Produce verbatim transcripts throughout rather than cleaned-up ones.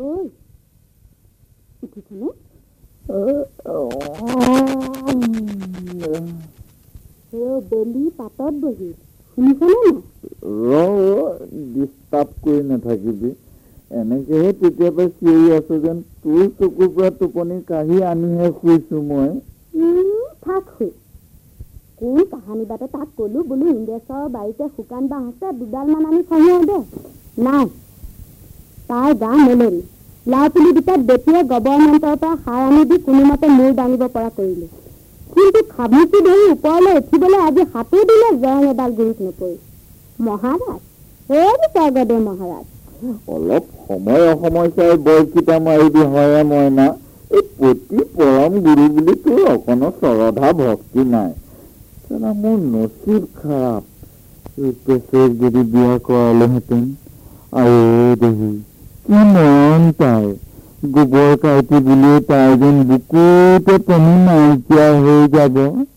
ঐ উঠিছনে? বেলি পাতত বহি শুনিছনে নাই? ডিষ্টাৰ্ব কৰি নাথাকিবি। এনেকেহে তেতিয়াপা চিঞৰি আছো যেন তোৰ চকুৰ পৰা টোপনি কাঢ়ি আনিহে শুইছো মই। থাক শুই। কোন কাহানী বাটে তাক কলো বোলো ইন্দ্ৰেশ্বৰৰ বাৰীতে শুকান বাঁহ আছে, দুডাল মান আনি খহিয়াই দে। নাই, তাই গা মেলনি। লাও পুলি দুটাত বেটিয়ে গভৰ্ণমেণ্টৰ পৰা সাৰ আনি দি কোনোমতে মূৰ দাঙিব পৰা কৰিলো। কিন্তু খাবুচি ধৰি ওপৰলৈ উঠিবলৈ আজি হাতো দিলে জং এডাল গুৰিত নপৰি। মহাৰাজ, এই স্বৰ্গদেৱ মহাৰাজ, অলপ সময় অসময় চাই বৰকেইটা মাৰিবি হয় মইনা। এই প্ৰতি পৰম গুৰু বুলি তোৰ অকণো শ্ৰদ্ধা ভক্তি নাই। মোৰ নচিব খাৰাপ। এই পেচেক যদি বিয়া কৰালেহেঁতেন। আৰু দেহি কি মৰম তাই। গোবৰ কাইটি বুলি তাই যেন বুকুতে পানী নাইকিয়া হৈ যাব।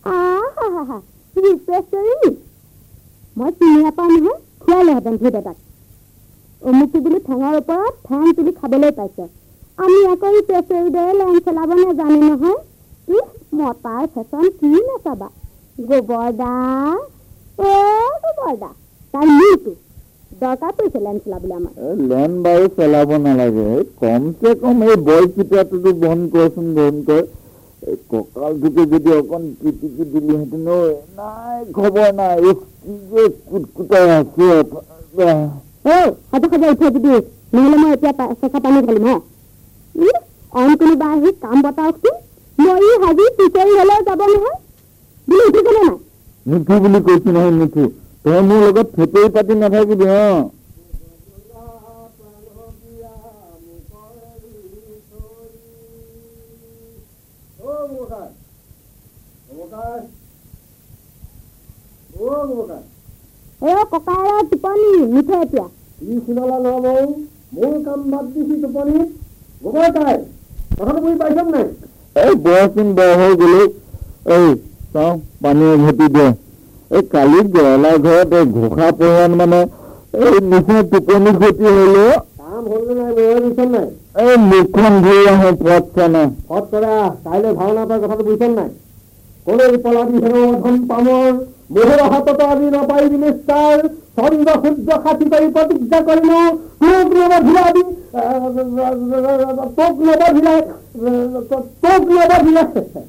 মই চিনি নাপাওঁ নহয়, খুৱালেহেঁতেন ভূত এটাক। অমুকটো বুলি ঠেঙৰ ওপৰত ঠেং তুলি খাবলৈ পাইছে। আমি আকৌ পেচেৰি দৰে লেন চলাব নাজানো নহয়। মতাৰ ফেচন কি নাচাবা। গোবৰদা, অ গোবৰদা, তাই মোৰটো দৰকাৰ পৰিছে লেন চলাবলৈ। আমাৰ লেন বাৰু চলাব নালাগে, কমচে কম এই বৰকেইটাটোতো বন্ধ কৰচোন, বন্ধ কৰ। এই কঁকালটোকে যদি অকণ পিটিকি দিলিহেঁতেন। নাই খবৰ নাই, কি যে কুটকুটাই আছে। সদায় উঠিয়ে দিবি, নহলে মই এতিয়া চেঁচা পানী ঢালিম। হে অইন কোনোবা আহি কাম বতাওকচোন। মই হাজি পিছৰি হলেও যাব নহয়। বুলি উঠিছেনে নাই? নুঠো বুলি কৈছো নহয়, নুঠো। তই মোৰ লগত ফেটৰি পাতি নাথাকিবি। অ ককাইৰ টোপনি নুঠে এতিয়া। কি শুনালা নহব, মোৰ কাম বাদ দিছি টোপনি। গোবৰ তাই কথাটো বুজি পাইছ নাই? এই বয়সচোন বেয়া হৈ গলো। এই চাওঁ পানী উভতি দে। এই কালি গেলা ঘৰত এই ঘোষা পৰান মানে এই নিচা টোপনি ক্ষতি হলো। কাম হল নাই বহে বুজিছ নাই? এই মুখখন ধুই আহো পথ চানে। পথ কৰা কাইলৈ ভাওনা পাই কথাটো বুজিছ নাই? কলৈ পলাবি হেৰধন পামৰ মোহৰ হাতত আজি নাপাইবি নিষ্ঠাৰ। চন্দ্ৰ সূৰ্য সাথী কৰি প্ৰতিজ্ঞা কৰিলো, তোক নবধিলাবি, তোক নবধিলাই, তোক নবধিলাই।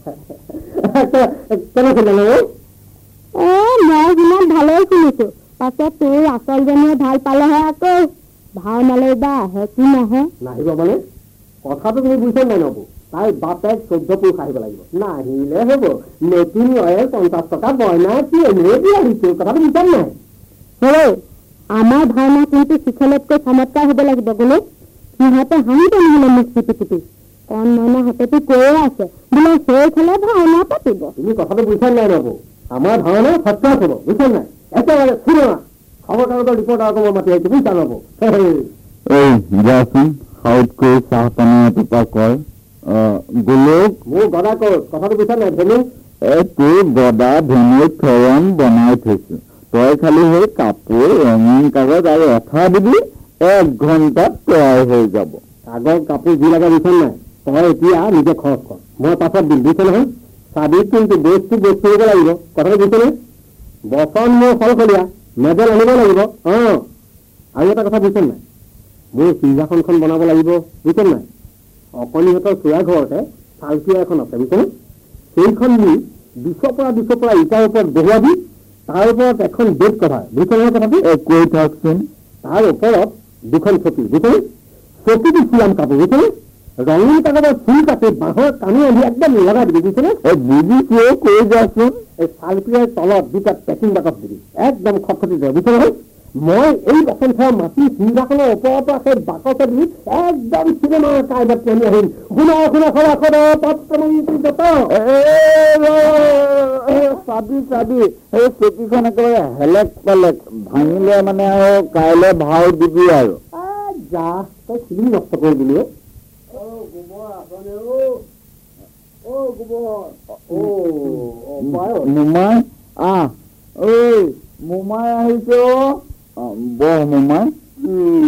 কেনেকে জানো? এ মই যিমান ভালেই শুনিছো, পাছত তোৰ আচলজনীয়ে ভাল পালেহে আকৌ ভাওনালৈ বা আহে কি নাহে। নাহিব মানে কথাটো তুমি বুজিছ নাই? নবো তাই বাপেক চৈধ্য পুৰুষ আহিব লাগিব, নাহিলে হব। নতুন অয়েল পঞ্চাশ টকা বইনা কি এনেই দিয়া দিছো, কথাটো বুজিছ নাই? হেৰৌ, আমাৰ ভাওনা কিন্তু শিখলতকৈ চমৎকাৰ হব লাগিব। গলো সিহঁতে হাঁহিতে নহলে মোক পিটি পিটি। কণ মইনা হাতেতো কৈয়ে আছে বোলে সেইফালে ভাওনা পাতিব। তুমি কথাটো বুজিছ নাই? নবো আমাৰ ভাওনা সত্যাস হব, বুজিছ নাই? একেবাৰে শুনা, খবৰ কাগজৰ ৰিপৰ্ট আকৌ মই মাতি আহিছো, বুজিছা? নবো এই যাচোন সাউতকৈ চাহ পানী এটোপা কৰ। গোলোক মোৰ গদা ক'ত, কথাটো বুজিছ নাই? ধেনু এই তোৰ গদা ধেনুক ফেৰম বনাই থৈছো। তই খালি সেই কাপোৰ ৰঙীন কাগজ আৰু এঠা দিবি, এক ঘণ্টাত তৈয়াৰ হৈ যাব। কাগজ কাপোৰ যি লাগে বুজিছ নাই? তই এতিয়া নিজে খৰচ কৰ, মই পাছত দিম, বুজিছ নহয়? চাবিত কিন্তু বস্তু বস্তু দিব লাগিব, কথাটো বুজিছ নে? বচন মোৰ সলসলীয়া, মেডেল আনিব লাগিব। অ আৰু এটা কথা বুজিছ নাই? মোৰ সিংহাসনখন বনাব লাগিব, বুজিছ নাই? অকণিহঁতৰ চোৱা ঘৰতে চালচিয়া এখন আছে, বুজিছ নে? সেইখন নি দুশৰ পৰা দুশৰ পৰা ইটাৰ ওপৰত বহুৱাবি, তাৰ ওপৰত এখন বেড কভাৰ, বুজিছ নহয় কথাটো? কৈ থাকচোন। তাৰ ওপৰত দুখন চকী, বুজিছ নে? চকীটো চিলাম কাপোৰ, বুজিছ নে? ৰঙীন কাগজৰ ফুল কাটি বাঁহৰ কানি আহি একদম লগাই দিবি, বুজিছ নে? বুজিছো, কৈ যাচোন। এই চালচিয়াৰ তলত দুটা পেকিং বাকচ দিবি, একদম খটখটি যায়, বুজিছ নহয়? মই এই বাচন থোৱা মাটি সিংহাসনৰ ওপৰৰ পৰা সেই বাকচত দি একদম চিনেমাৰ কাইবাত টানি আহিম। শুনা শুনা খৰা খৰ পত্ৰমন্ত্ৰী যত চাবি চাবি সেই চকীখন একেবাৰে হেলেক পেলেক ভাঙিলে মানে আৰু কাইলৈ ভাও দিবি আৰু। যা তই চিনি নষ্ট কৰি দিলি। মোমাই আহ, ঐ মোমাই আহিছে। অ বহ মোমাই।